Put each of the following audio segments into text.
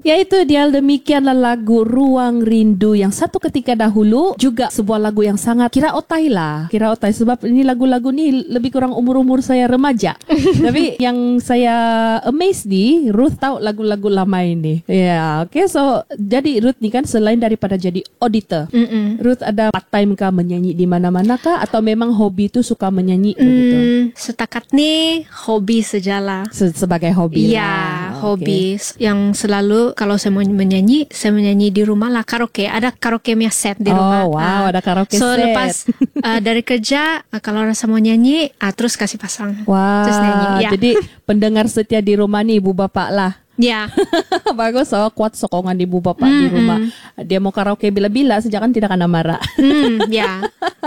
Yaitu dia, demikianlah lagu Ruang Rindu yang satu ketika dahulu juga sebuah lagu yang sangat kira otai lah. Kira otai sebab ini lagu-lagu ni lebih kurang umur-umur saya remaja. Tapi yang saya amazed ni, Ruth tahu lagu-lagu lama ini. Ya, okay. So jadi Ruth ni kan selain daripada jadi auditor, Ruth ada part time kah menyanyi di mana-mana kah atau memang hobi tu suka menyanyi begitu? Setakat ni hobi sejalah. Sebagai hobi ya, lah. hobi yang selalu kalau saya mau menyanyi, saya menyanyi di rumah lah, karaoke. Ada karaoke punya set di rumah. Oh wow, ada karaoke so, set. So lepas dari kerja, kalau rasa mau nyanyi, terus kasih pasang. Wah, terus nyanyi. Ya. Jadi pendengar setia di rumah ni ibu bapa lah. Ya. Bagus, so kuat sokongan ibu bapa di rumah. Dia mau karaoke bila-bila saja kan tidak akan marah. Ya.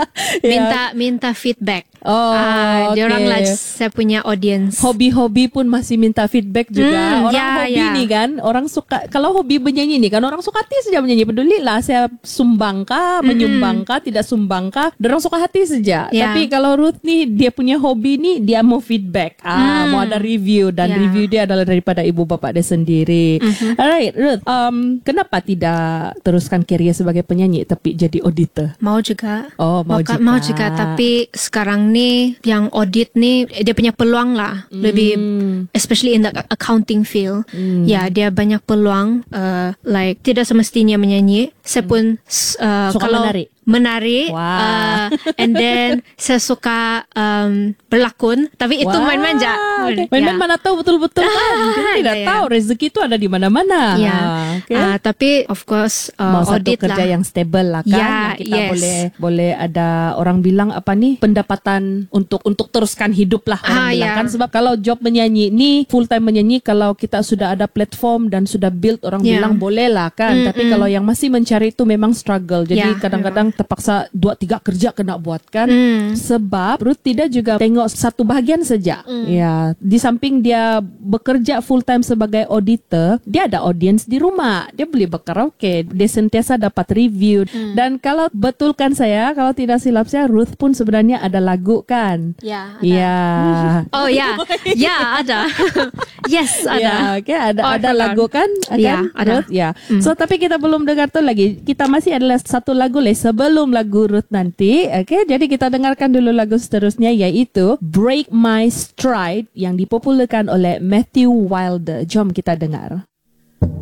Minta feedback. Okay. Diorang lah saya punya audience. Hobi-hobi pun masih minta feedback juga. Orang hobi ni kan, orang suka, kalau hobi menyanyi ni kan, orang suka hati saja menyanyi. Peduli lah saya sumbang kah, menyumbang kah, tidak sumbang kah, orang suka hati saja. Tapi kalau Ruth ni, dia punya hobi ni, dia mau feedback. Mau ada review, dan review dia adalah daripada ibu bapa dia sendiri. Alright, Ruth, kenapa tidak teruskan kerjaya sebagai penyanyi tapi jadi auditor? Mau juga. Oh, mau juga. Tapi sekarang ni yang audit ni dia punya peluang lah. Lebih especially in the accounting field. Ya, dia banyak peluang, like tidak semestinya menyanyi. Saya pun kalau menari, and then saya suka berlakon, tapi itu main-main je. Main-main mana tahu betul-betul kan. Kita tidak tahu rezeki itu ada di mana-mana. Tapi of course mau audit satu kerja lah yang stable lah kan. Yang kita boleh ada orang bilang apa nih, pendapatan untuk teruskan hidup lah orang bilang kan. Sebab kalau job menyanyi ni full time menyanyi, kalau kita sudah ada platform dan sudah build, orang bilang boleh lah kan. Tapi kalau yang masih mencari itu memang struggle. Jadi kadang-kadang terpaksa 2-3 kerja kena buat kan. Sebab Ruth tidak juga tengok satu bahagian saja. Ya, di samping dia bekerja full time sebagai auditor, dia ada audience di rumah. Dia boleh berkaraoke, dia sentiasa dapat review. Dan kalau betulkan saya, kalau tidak silap saya, Ruth pun sebenarnya ada lagu kan? Ya, ada. Ya. Oh ya. Ya, ada. Yes, ada. Ya, ada lagu kan? Ya, ada. Ruth, ya. So tapi kita belum dengar tu lagi. Kita masih adalah satu lagu sebelum lagu Ruth nanti. Okay, jadi kita dengarkan dulu lagu seterusnya, iaitu Break My Stride yang dipopularkan oleh Matthew Wilder. Jom kita dengar.